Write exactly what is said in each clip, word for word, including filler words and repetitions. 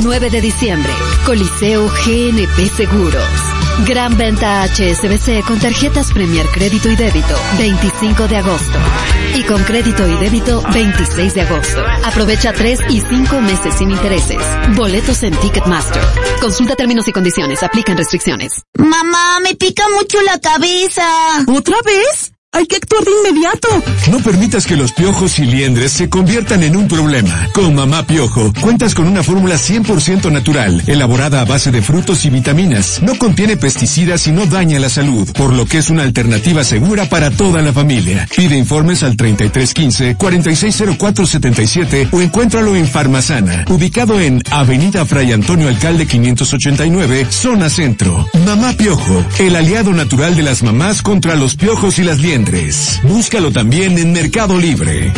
nueve de diciembre, Coliseo G N P Seguros. Gran venta H S B C con tarjetas Premier Crédito y Débito, veinticinco de agosto. Y con Crédito y Débito, veintiséis de agosto. Aprovecha tres y cinco meses sin intereses. Boletos en Ticketmaster. Consulta términos y condiciones. Aplican restricciones. Mamá, me pica mucho la cabeza. ¿Otra vez? Hay que actuar de inmediato. No permitas que los piojos y liendres se conviertan en un problema. Con Mamá Piojo, cuentas con una fórmula cien por ciento natural, elaborada a base de frutos y vitaminas. No contiene pesticidas y no daña la salud, por lo que es una alternativa segura para toda la familia. Pide informes al treinta y tres quince, cuarenta y seis cero cuatro setenta y siete o encuéntralo en Farmasana, ubicado en Avenida Fray Antonio Alcalde quinientos ochenta y nueve, Zona Centro. Mamá Piojo, el aliado natural de las mamás contra los piojos y las liendres. Búscalo también en Mercado Libre.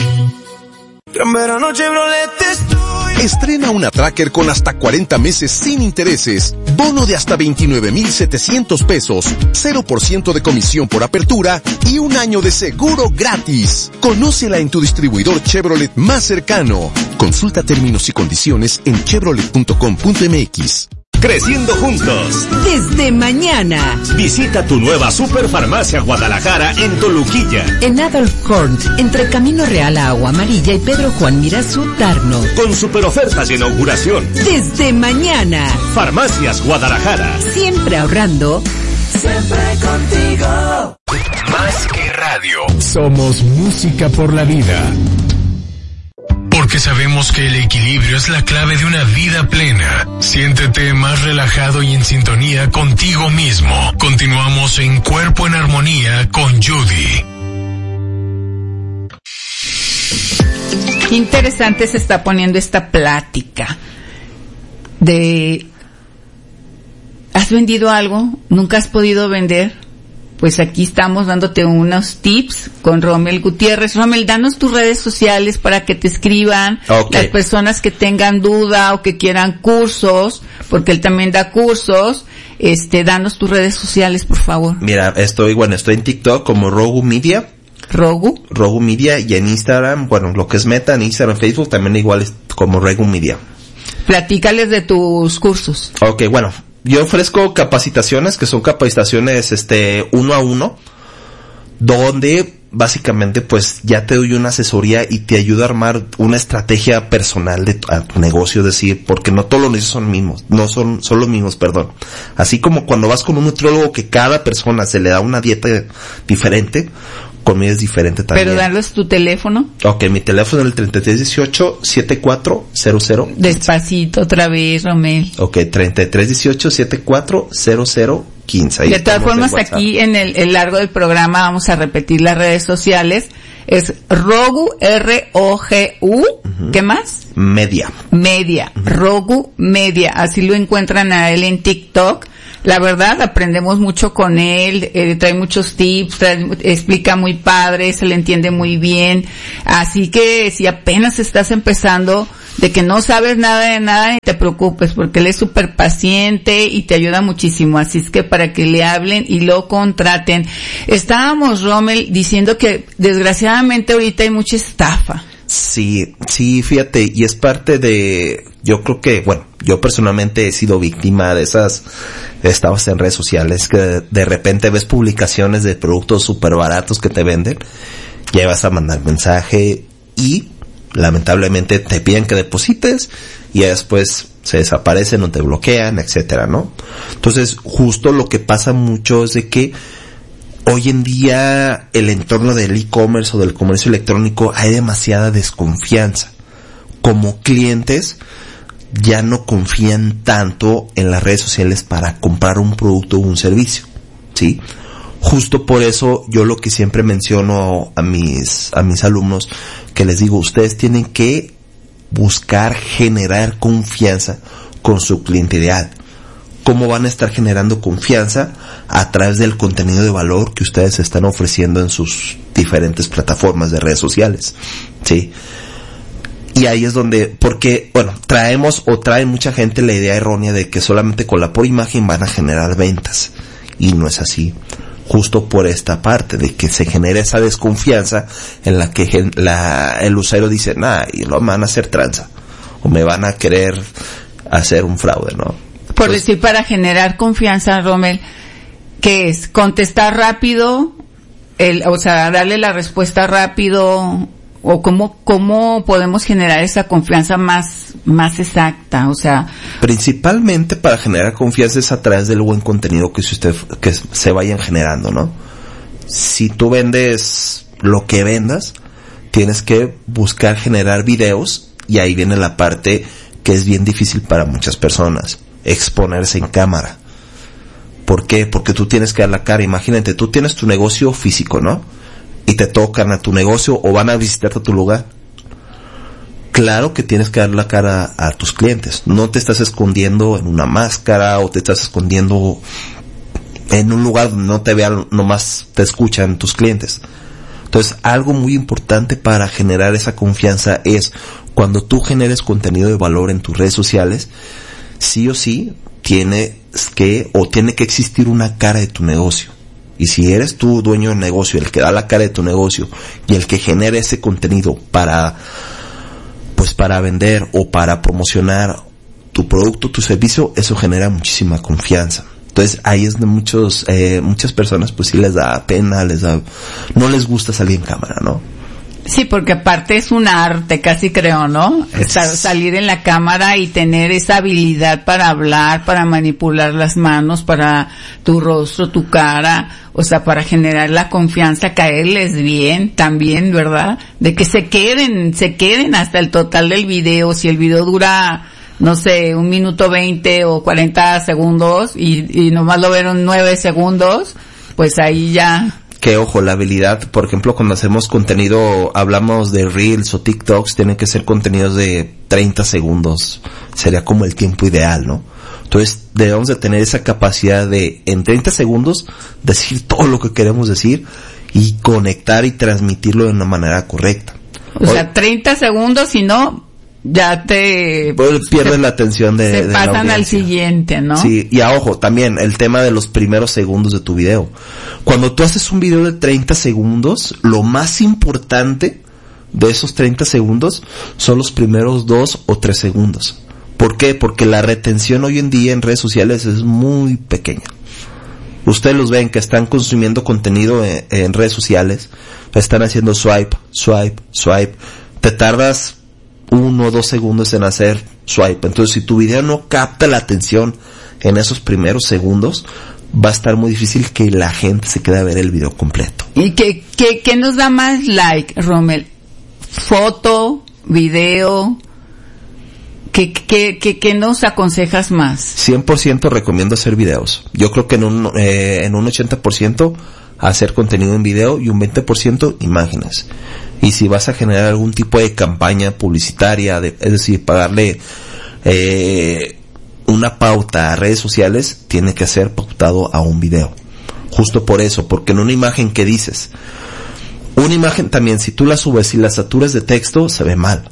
Estrena una Tracker con hasta cuarenta meses sin intereses, bono de hasta veintinueve mil setecientos pesos, cero por ciento de comisión por apertura y un año de seguro gratis. Conócela en tu distribuidor Chevrolet más cercano. Consulta términos y condiciones en chevrolet punto com punto m x. Creciendo juntos. Desde mañana. Visita tu nueva Superfarmacia Guadalajara en Toluquilla. En Adolf Horn, entre Camino Real a Agua Amarilla y Pedro Juan Mirazú, Tarno. Con super ofertas de inauguración. Desde mañana. Farmacias Guadalajara. Siempre ahorrando. Siempre contigo. Más que radio. Somos música por la vida. Porque sabemos que el equilibrio es la clave de una vida plena. Siéntete más relajado y en sintonía contigo mismo. Continuamos en Cuerpo en Armonía con Judy. Interesante se está poniendo esta plática de ¿has vendido algo? ¿Nunca has podido vender? Pues aquí estamos dándote unos tips con Rommel Gutiérrez. Rommel, danos tus redes sociales para que te escriban okay. Las personas que tengan duda o que quieran cursos, porque él también da cursos. Este, danos tus redes sociales, por favor. Mira, estoy, bueno, estoy en TikTok como Rogu Media. Rogu. Rogu Media, y en Instagram, bueno, lo que es Meta, en Instagram, Facebook, también igual es como Rogu Media. Platícales de tus cursos. Okay, bueno. Yo ofrezco capacitaciones, que son capacitaciones, este, uno a uno, donde básicamente pues ya te doy una asesoría y te ayudo a armar una estrategia personal de tu, a tu negocio, es decir, porque no todos los negocios son mismos, no son, son los mismos, perdón. Así como cuando vas con un nutriólogo que cada persona se le da una dieta diferente, conmigo es diferente también. Pero darles tu teléfono. Ok, mi teléfono es el treinta y tres dieciocho setenta y cuatro cero cero. Despacito otra vez, Rommel. Ok, treinta y tres dieciocho setenta y cuatro cero cero quince. Ahí de todas formas, en aquí en el, el largo del programa vamos a repetir las redes sociales. Es Rogu, R O G U, uh-huh. ¿Qué más? Media. Media, uh-huh. Rogu Media, así lo encuentran a él en TikTok. La verdad, aprendemos mucho con él, eh, trae muchos tips, trae, explica muy padre, se le entiende muy bien. Así que si apenas estás empezando, de que no sabes nada de nada, ni te preocupes, porque él es súper paciente y te ayuda muchísimo. Así es que para que le hablen y lo contraten. Estábamos, Rommel, diciendo que desgraciadamente ahorita hay mucha estafa. Sí, sí, fíjate, y es parte de, yo creo que, bueno, yo personalmente he sido víctima de esas estafas en redes sociales, que de, de repente ves publicaciones de productos súper baratos que te venden, ya vas a mandar mensaje y lamentablemente te piden que deposites y después se desaparecen o te bloquean, etcétera, ¿no? Entonces, justo lo que pasa mucho es de que hoy en día el entorno del e-commerce o del comercio electrónico hay demasiada desconfianza. Como clientes ya no confían tanto en las redes sociales para comprar un producto o un servicio, ¿sí? Justo por eso yo lo que siempre menciono a mis a mis alumnos, que les digo, ustedes tienen que buscar generar confianza con su cliente ideal. ¿Cómo van a estar generando confianza? A través del contenido de valor que ustedes están ofreciendo en sus diferentes plataformas de redes sociales, ¿sí? Y ahí es donde, porque, bueno, traemos o trae mucha gente la idea errónea de que solamente con la pura imagen van a generar ventas. Y no es así. Justo por esta parte de que se genera esa desconfianza en la que la, el usuario dice, nah, y lo van a hacer tranza. O me van a querer hacer un fraude, ¿no? Por pues, decir, para generar confianza, Rommel, ¿qué es? Contestar rápido, el, o sea, darle la respuesta rápido, o cómo, cómo podemos generar esa confianza más, más exacta, o sea. Principalmente para generar confianza es a través del buen contenido que si usted, que se vayan generando, ¿no? Si tú vendes lo que vendas, tienes que buscar generar videos, y ahí viene la parte que es bien difícil para muchas personas. Exponerse en cámara. ¿Por qué? Porque tú tienes que dar la cara. Imagínate, tú tienes tu negocio físico, ¿no? Y te tocan a tu negocio o van a visitarte a tu lugar. Claro que tienes que dar la cara a tus clientes. No te estás escondiendo en una máscara o te estás escondiendo en un lugar donde no te vean, nomás te escuchan tus clientes. Entonces, algo muy importante para generar esa confianza es cuando tú generes contenido de valor en tus redes sociales, sí o sí tienes que, o tiene que existir una cara de tu negocio. Y si eres tú dueño del negocio, el que da la cara de tu negocio y el que genera ese contenido para, pues para vender o para promocionar tu producto, tu servicio, eso genera muchísima confianza. Entonces ahí es donde muchos, eh, muchas personas pues sí les da pena, les da, no les gusta salir en cámara, ¿no? Sí, porque aparte es un arte, casi creo, ¿no? Sal, salir en la cámara y tener esa habilidad para hablar, para manipular las manos, para tu rostro, tu cara, o sea, para generar la confianza, caerles bien también, ¿verdad? De que se queden, se queden hasta el total del video. Si el video dura, no sé, un minuto veinte o cuarenta segundos y, y nomás lo vieron nueve segundos, pues ahí ya... Que ojo, la habilidad, por ejemplo, cuando hacemos contenido, hablamos de Reels o TikToks, tienen que ser contenidos de treinta segundos. Sería como el tiempo ideal, ¿no? Entonces, debemos de tener esa capacidad de, en treinta segundos, decir todo lo que queremos decir y conectar y transmitirlo de una manera correcta. O sea, treinta segundos, si no, ya te... Pues pierdes se, la atención de, se de pasan la al siguiente, ¿no? Sí, y a ojo, también el tema de los primeros segundos de tu video. Cuando tú haces un video de treinta segundos, lo más importante de esos treinta segundos son los primeros dos o tres segundos. ¿Por qué? Porque la retención hoy en día en redes sociales es muy pequeña. Ustedes los ven que están consumiendo contenido en, en redes sociales, están haciendo swipe, swipe, swipe. Te tardas uno o dos segundos en hacer swipe. Entonces, si tu video no capta la atención en esos primeros segundos, va a estar muy difícil que la gente se quede a ver el video completo. ¿Y qué, qué, qué nos da más like, Rommel? ¿Foto? ¿Video? ¿Qué, qué, qué, qué nos aconsejas más? cien por ciento recomiendo hacer videos. Yo creo que en un, eh, en un ochenta por ciento hacer contenido en video y un veinte por ciento imágenes. Y si vas a generar algún tipo de campaña publicitaria, de, es decir, pagarle eh, una pauta a redes sociales, tiene que ser pautado a un video. Justo por eso, porque en una imagen que dices, una imagen también, si tú la subes y la saturas de texto, se ve mal.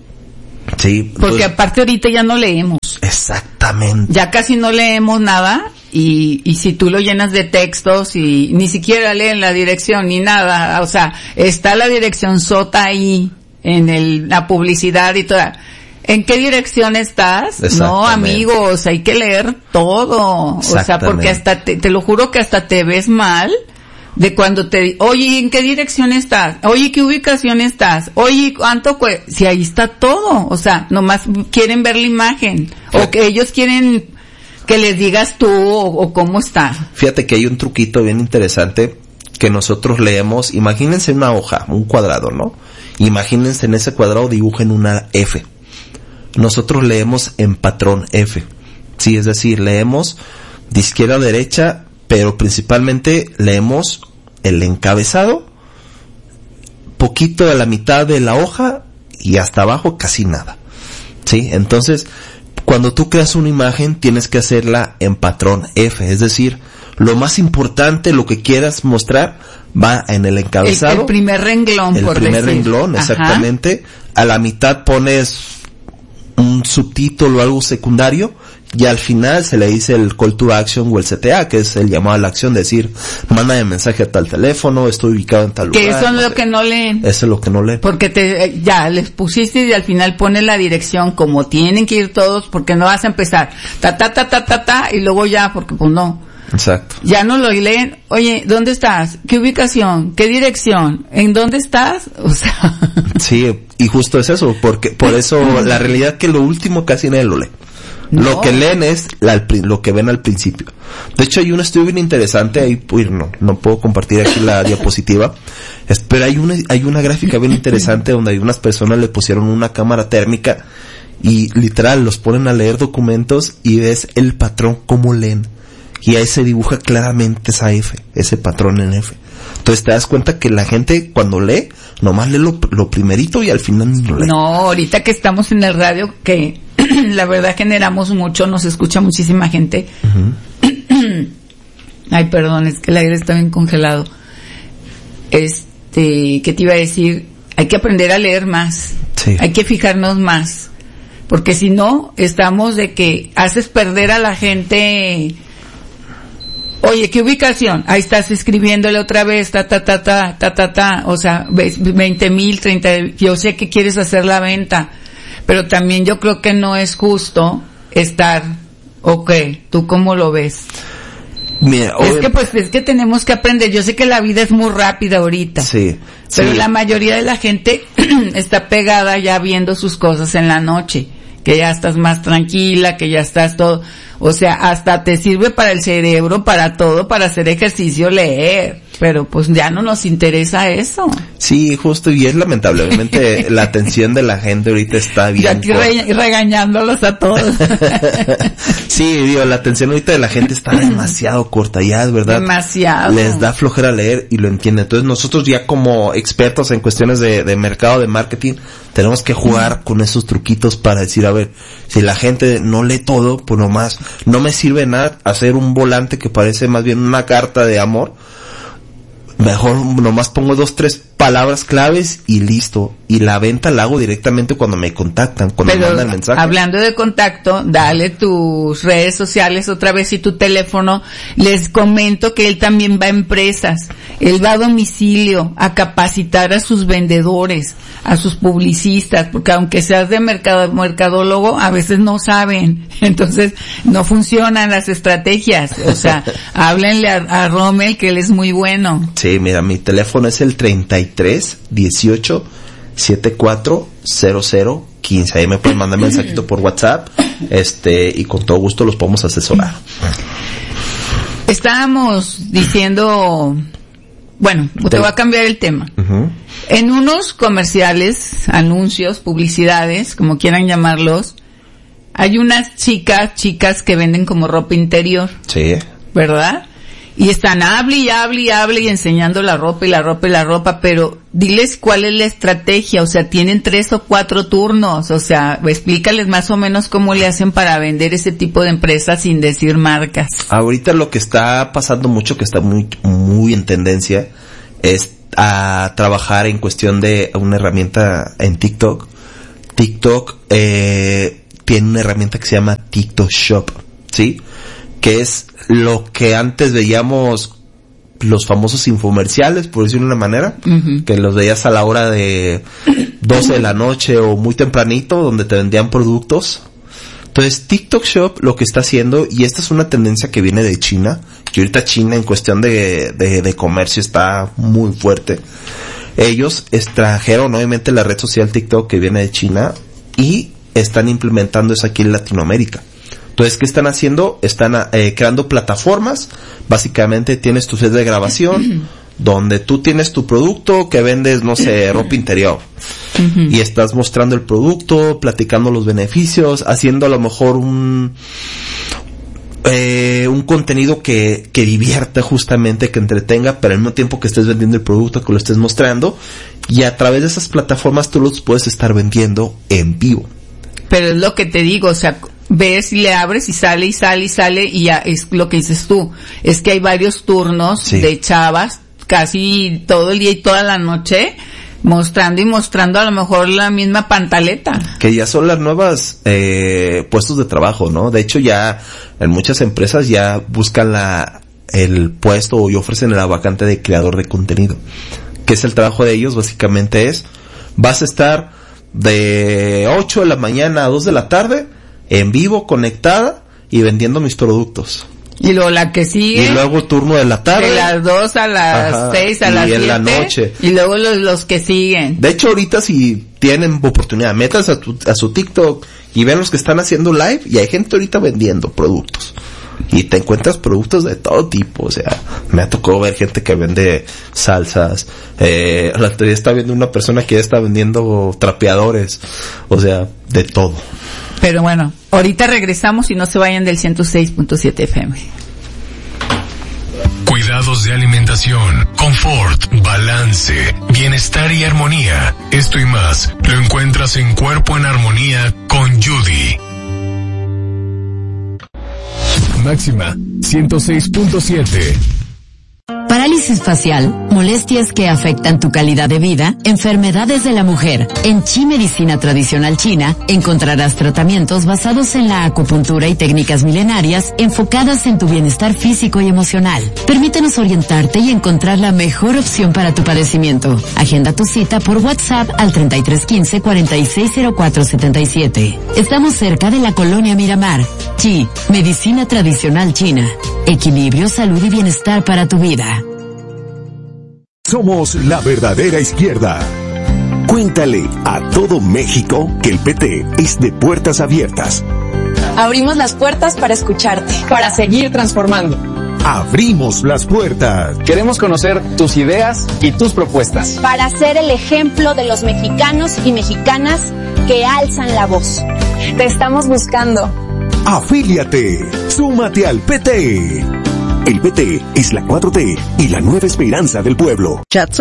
Sí. Porque pues, aparte ahorita ya no leemos. Exactamente. Ya casi no leemos nada. Y, y si tú lo llenas de textos y ni siquiera leen la dirección ni nada, o sea, está la dirección sota ahí en el, la publicidad y toda. ¿En qué dirección estás? No, amigos, hay que leer todo. O sea, porque hasta te, te lo juro que hasta te ves mal de cuando te, oye, ¿en qué dirección estás? Oye, ¿qué ubicación estás? Oye, ¿cuánto cue-? Si ahí está todo. O sea, nomás quieren ver la imagen. O que ellos quieren que les digas tú o, o cómo está. Fíjate que hay un truquito bien interesante que nosotros leemos. Imagínense una hoja, un cuadrado, ¿no? Imagínense en ese cuadrado dibujen una F. Nosotros leemos en patrón F. Sí, es decir, leemos de izquierda a derecha, pero principalmente leemos el encabezado, poquito de la mitad de la hoja y hasta abajo casi nada. Sí, entonces cuando tú creas una imagen tienes que hacerla en patrón F, es decir, lo más importante, lo que quieras mostrar, va en el encabezado. El, el primer renglón, el por primer decir. renglón, exactamente. Ajá. A la mitad pones un subtítulo o algo secundario, y al final se le dice el call to action o el C T A, que es el llamado a la acción, decir, mándame mensaje a tal teléfono, estoy ubicado en tal lugar. Que eso es no lo sé. que no leen. Eso es lo que no leen. Porque te, ya, les pusiste y al final pones la dirección como tienen que ir todos, porque no vas a empezar, ta, ta, ta, ta, ta, ta, y luego ya, porque pues no. Exacto. Ya no lo leen, oye, ¿dónde estás? ¿Qué ubicación? ¿Qué dirección? ¿En dónde estás? O sea. Sí, y justo es eso, porque por eso la realidad es que lo último casi nadie lo lee. No. Lo que leen es la, lo que ven al principio. De hecho, hay un estudio bien interesante, ahí pues, no, no puedo compartir aquí la diapositiva, es, pero hay una, hay una gráfica bien interesante donde hay unas personas le pusieron una cámara térmica y literal los ponen a leer documentos y ves el patrón cómo leen. Y ahí se dibuja claramente esa F, ese patrón en F. Entonces te das cuenta que la gente cuando lee, nomás lee lo, lo primerito y al final no lee. No, ahorita que estamos en el radio, que la verdad generamos mucho, nos escucha muchísima gente. Uh-huh. Ay, perdón, es que el aire está bien congelado. Este, ¿qué te iba a decir? Hay que aprender a leer más. Sí. Hay que fijarnos más. Porque si no, estamos de que haces perder a la gente. Oye, ¿qué ubicación? Ahí estás escribiéndole otra vez, ta, ta, ta, ta, ta, ta, ta. O sea, veinte mil, treinta, yo sé que quieres hacer la venta, pero también yo creo que no es justo estar, ok, ¿tú cómo lo ves? Mira, es que pues es que tenemos que aprender. Yo sé que la vida es muy rápida ahorita. Sí. Pero sí. La mayoría de la gente está pegada ya viendo sus cosas en la noche, que ya estás más tranquila, que ya estás todo, o sea, hasta te sirve para el cerebro, para todo, para hacer ejercicio, leer, pero pues ya no nos interesa eso. Sí, justo, y es lamentable, obviamente la atención de la gente ahorita está bien. Y aquí re- regañándolos a todos. Sí, digo, la atención ahorita de la gente está demasiado corta, ya es verdad. Demasiado. Les da flojera leer y lo entienden. Entonces nosotros ya como expertos en cuestiones de, de mercado, de marketing, tenemos que jugar con esos truquitos para decir, a ver, si la gente no lee todo, pues nomás, no me sirve nada hacer un volante que parece más bien una carta de amor. Mejor nomás pongo dos, tres palabras claves y listo. Y la venta la hago directamente cuando me contactan, cuando Pero, me mandan mensaje. Hablando de contacto, dale tus redes sociales otra vez y tu teléfono. Les comento que él también va a empresas. Él va a domicilio a capacitar a sus vendedores, a sus publicistas, porque aunque seas de mercado, mercadólogo, a veces no saben. Entonces, no funcionan las estrategias. O sea, háblenle a, a Rommel, que él es muy bueno. Sí, mira, mi teléfono es el treinta y tres, dieciocho, setenta y cuatro, cero cero, quince. Ahí me pueden mandar mensajito por WhatsApp, este, y con todo gusto los podemos asesorar. Estábamos diciendo, bueno, te voy a cambiar el tema. Uh-huh. En unos comerciales, anuncios, publicidades, como quieran llamarlos, hay unas chicas, chicas que venden como ropa interior. Sí. ¿Verdad? Y están hable y hable y hable y enseñando la ropa y la ropa y la ropa, pero diles cuál es la estrategia, o sea, tienen tres o cuatro turnos, o sea, explícales más o menos cómo le hacen para vender ese tipo de empresas sin decir marcas. Ahorita lo que está pasando mucho, que está muy, muy en tendencia, es a trabajar en cuestión de una herramienta en TikTok. TikTok, eh, tiene una herramienta que se llama TikTok Shop, ¿sí? Que es lo que antes veíamos los famosos infomerciales, por decirlo de una manera, uh-huh. que los veías a la hora de doce de la noche o muy tempranito, donde te vendían productos. Entonces, TikTok Shop lo que está haciendo, y esta es una tendencia que viene de China, que ahorita China en cuestión de, de, de comercio está muy fuerte. Ellos extrajeron obviamente la red social TikTok que viene de China y están implementando eso aquí en Latinoamérica. Entonces, ¿qué están haciendo? Están eh, creando plataformas. Básicamente tienes tu set de grabación donde tú tienes tu producto que vendes, no sé, ropa interior. Uh-huh. Y estás mostrando el producto, platicando los beneficios, haciendo a lo mejor un eh, un contenido que, que divierta justamente, que entretenga, pero al mismo tiempo que estés vendiendo el producto, que lo estés mostrando. Y a través de esas plataformas tú los puedes estar vendiendo en vivo. Pero es lo que te digo, o sea, ves y le abres y sale y sale y sale y ya es lo que dices tú. Es que hay varios turnos sí. de chavas, casi todo el día y toda la noche, mostrando y mostrando a lo mejor la misma pantaleta. Que ya son las nuevas eh, puestos de trabajo, ¿no? De hecho ya en muchas empresas ya buscan la el puesto y ofrecen la vacante de creador de contenido. Que es el trabajo de ellos, básicamente es, vas a estar de ocho de la mañana a dos de la tarde en vivo, conectada y vendiendo mis productos. Y luego la que sigue. Y luego turno de la tarde. De las dos a las Ajá, seis, a las siete. Y en la noche. Y luego los, los que siguen. De hecho, ahorita si tienen oportunidad, métanse a, tu, a su TikTok y ven los que están haciendo live y hay gente ahorita vendiendo productos. Y te encuentras productos de todo tipo, o sea, me ha tocado ver gente que vende salsas, eh, la otro día estaba viendo una persona que ya está vendiendo trapeadores, o sea, de todo. Pero bueno, ahorita regresamos y no se vayan del ciento seis punto siete F M. Cuidados de alimentación, confort, balance, bienestar y armonía. Esto y más lo encuentras en Cuerpo en Armonía con Judy. Máxima ciento seis punto siete. Parálisis facial, molestias que afectan tu calidad de vida, enfermedades de la mujer. En Chi Medicina Tradicional China encontrarás tratamientos basados en la acupuntura y técnicas milenarias enfocadas en tu bienestar físico y emocional. Permítenos orientarte y encontrar la mejor opción para tu padecimiento. Agenda tu cita por WhatsApp al treinta y tres quince cuarenta y seis cero cuatro setenta y siete. Estamos cerca de la colonia Miramar. Chi Medicina Tradicional China. Equilibrio, salud y bienestar para tu vida. Somos la verdadera izquierda. Cuéntale a todo México que el P T es de puertas abiertas. Abrimos las puertas para escucharte, para seguir transformando. Abrimos las puertas. Queremos conocer tus ideas y tus propuestas. Para ser el ejemplo de los mexicanos y mexicanas que alzan la voz. Te estamos buscando. Afíliate. Súmate al P T. El P T es la cuatro T y la nueva esperanza del pueblo.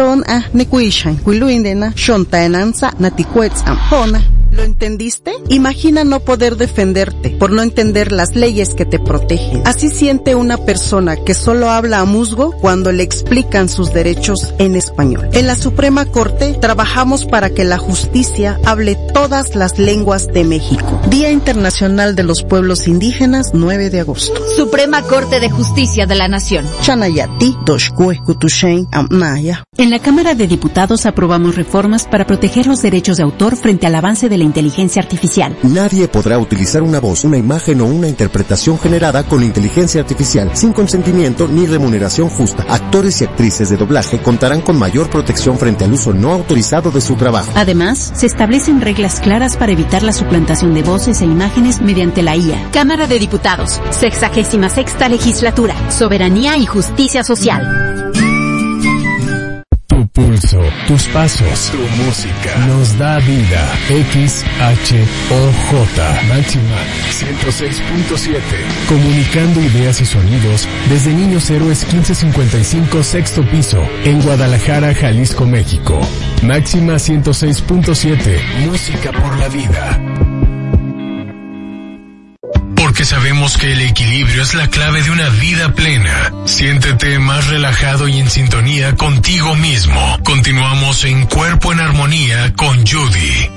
¿Lo entendiste? Imagina no poder defenderte por no entender las leyes que te protegen. Así siente una persona que solo habla a musgo cuando le explican sus derechos en español. En la Suprema Corte trabajamos para que la justicia hable todas las lenguas de México. Día Internacional de los Pueblos Indígenas, nueve de agosto. Suprema Corte de Justicia de la Nación. Chanayati, Doshkue, Kutushen, Amnaya. En la Cámara de Diputados aprobamos reformas para proteger los derechos de autor frente al avance de la inteligencia artificial. Nadie podrá utilizar una voz, una imagen o una interpretación generada con inteligencia artificial sin consentimiento ni remuneración justa. Actores y actrices de doblaje contarán con mayor protección frente al uso no autorizado de su trabajo. Además, se establecen reglas claras para evitar la suplantación de voces e imágenes mediante la I A. Cámara de Diputados, sexagésima sexta legislatura, soberanía y justicia social. Tu pulso, tus pasos, tu música nos da vida. X H O J Máxima ciento seis punto siete. Comunicando ideas y sonidos desde Niños Héroes quince cincuenta y cinco sexto piso en Guadalajara, Jalisco, México. Máxima ciento seis punto siete. Música por la vida. Porque sabemos que el equilibrio es la clave de una vida plena. Siéntete más relajado y en sintonía contigo mismo. Continuamos en Cuerpo en Armonía con Judy.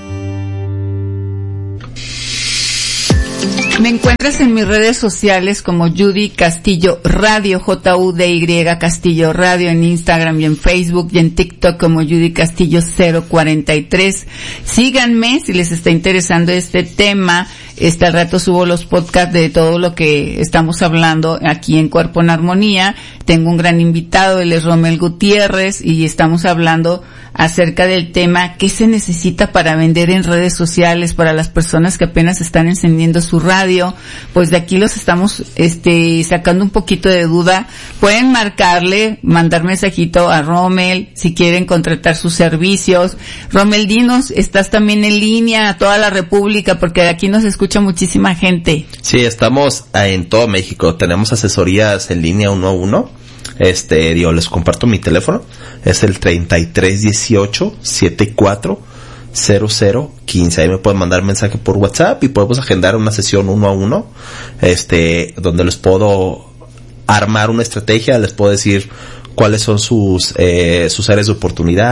Me encuentras en mis redes sociales como Judy Castillo Radio, J U D Y Castillo Radio, en Instagram y en Facebook, y en TikTok como Judy Castillo cero cuarenta y tres. Síganme si les está interesando este tema. Este al rato subo los podcasts de todo lo que estamos hablando aquí en Cuerpo en Armonía. Tengo un gran invitado, él es Romel Gutiérrez, y estamos hablando acerca del tema qué se necesita para vender en redes sociales para las personas que apenas están encendiendo su radio. Pues de aquí los estamos este sacando un poquito de duda. Pueden marcarle, mandar mensajito a Romel si quieren contratar sus servicios. Romel, dinos, estás también en línea a toda la República, porque de aquí nos escucha muchísima gente. Sí, estamos en todo México. Tenemos asesorías en línea uno a uno. Este, digo, les comparto mi teléfono. Es el treinta y tres dieciocho setenta y cuatro cero cero quince. Ahí me pueden mandar mensaje por WhatsApp y podemos agendar una sesión uno a uno. Este, donde les puedo armar una estrategia, les puedo decir cuáles son sus, eh, sus áreas de oportunidad,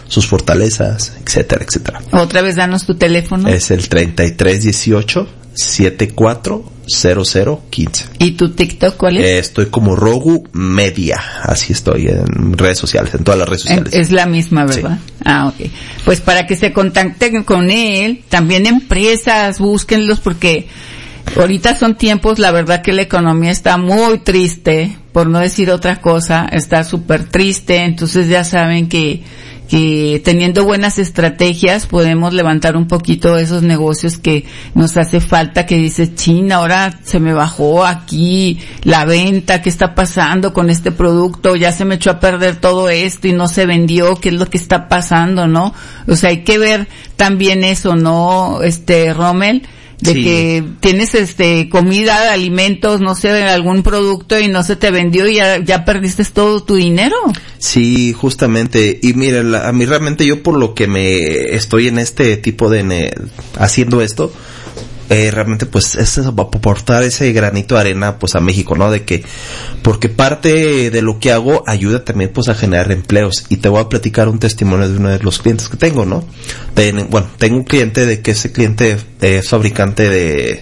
sus fortalezas, etcétera, etcétera. Otra vez danos tu teléfono. Es el treinta y tres dieciocho setenta y cuatro cero cero quince. ¿Y tu TikTok cuál es? Eh, estoy como Rogu Media, así estoy en redes sociales, en todas las redes sociales. Es la misma, ¿verdad? Sí. Ah, ok. Pues para que se contacten con él, también empresas, búsquenlos porque ahorita son tiempos, la verdad que la economía está muy triste, por no decir otra cosa, está súper triste, entonces ya saben que que teniendo buenas estrategias podemos levantar un poquito esos negocios que nos hace falta, que dices, chin, ahora se me bajó aquí la venta, ¿qué está pasando con este producto? Ya se me echó a perder todo esto y no se vendió, ¿qué es lo que está pasando, no? O sea, hay que ver también eso, ¿no, este, Rommel? De sí. Que tienes este comida, alimentos, no sé, algún producto y no se te vendió y ya, ya perdiste todo tu dinero. Sí, justamente. Y mira, la, a mí realmente yo por lo que me estoy en este tipo de ne- haciendo esto, eh, realmente pues es aportar ese granito de arena pues a México, ¿no? De que, porque parte de lo que hago ayuda también pues a generar empleos. Y te voy a platicar un testimonio de uno de los clientes que tengo, ¿no? De, bueno, tengo un cliente de que ese cliente es fabricante de,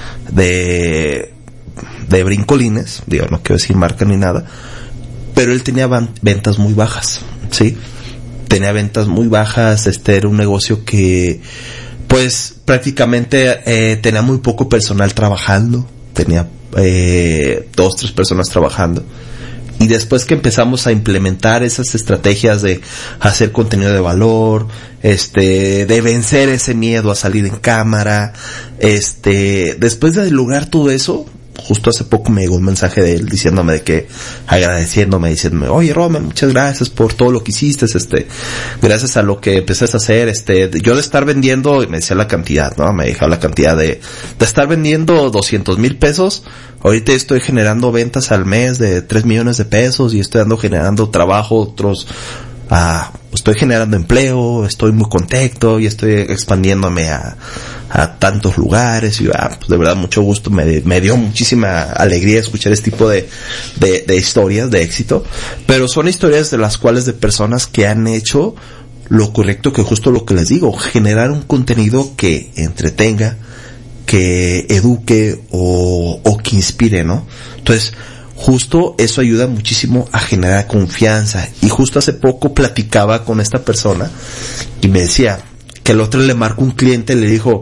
de, de brincolines, digo, no quiero decir marca ni nada, pero él tenía van, ventas muy bajas, ¿sí? Tenía ventas muy bajas, este era un negocio que pues prácticamente eh, tenía muy poco personal trabajando, tenía eh, dos, tres personas trabajando. Y después que empezamos a implementar esas estrategias de hacer contenido de valor, este, de vencer ese miedo a salir en cámara, este, después de lograr todo eso, justo hace poco me llegó un mensaje de él diciéndome de que, agradeciéndome, diciéndome, oye Roman, muchas gracias por todo lo que hiciste, este, gracias a lo que empezaste a hacer, este, yo de estar vendiendo, y me decía la cantidad, ¿no? Me dejaba la cantidad de, de estar vendiendo doscientos mil pesos, ahorita estoy generando ventas al mes de tres millones de pesos y estoy dando, generando trabajo, otros, ah, estoy generando empleo, estoy muy contento y estoy expandiéndome a, a tantos lugares y ah, pues de verdad mucho gusto, me, me dio muchísima alegría escuchar este tipo de, de, de historias de éxito, pero son historias de las cuales de personas que han hecho lo correcto, que justo lo que les digo, generar un contenido que entretenga, que eduque o, o que inspire, ¿no? Entonces, justo eso ayuda muchísimo a generar confianza. Y justo hace poco platicaba con esta persona y me decía que el otro le marcó un cliente y le dijo,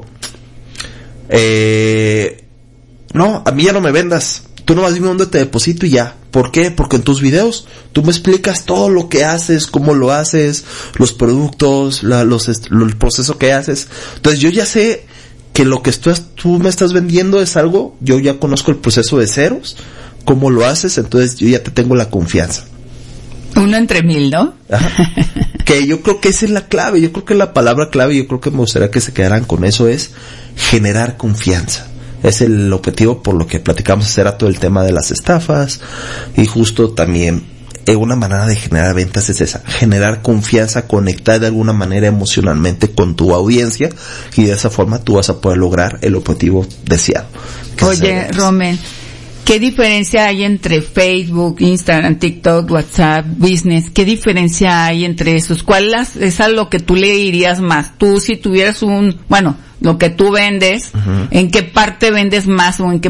eh, no, a mí ya no me vendas, tú nomás dime dónde te deposito y ya. ¿Por qué? Porque en tus videos tú me explicas todo lo que haces, cómo lo haces, los productos, la, los, el proceso que haces. Entonces yo ya sé que lo que tú, tú me estás vendiendo es algo, yo ya conozco el proceso de ceros, cómo lo haces, entonces yo ya te tengo la confianza. Uno entre mil, ¿no? Ajá. Que yo creo que esa es la clave, yo creo que la palabra clave, yo creo que me gustaría que se quedaran con eso, es generar confianza. Es el objetivo por lo que platicamos hacer a todo el tema de las estafas, y justo también eh, una manera de generar ventas es esa, generar confianza, conectar de alguna manera emocionalmente con tu audiencia, y de esa forma tú vas a poder lograr el objetivo deseado. Oye, Rommel, ¿qué diferencia hay entre Facebook, Instagram, TikTok, WhatsApp, Business? ¿Qué diferencia hay entre esos? ¿Cuál es a lo que tú le dirías más? Tú, si tuvieras un, bueno, lo que tú vendes, uh-huh. ¿en qué parte vendes más o en qué